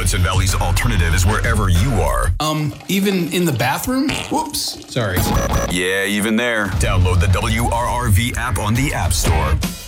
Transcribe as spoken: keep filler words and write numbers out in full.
Hudson Valley's alternative is wherever you are. Um, even in the bathroom? Whoops. Sorry. Yeah, even there. Download the W R R V app on the App Store.